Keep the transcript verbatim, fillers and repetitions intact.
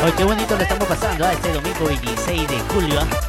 Ay, qué bonito lo estamos pasando, ¿ah? Este domingo veintiséis de julio.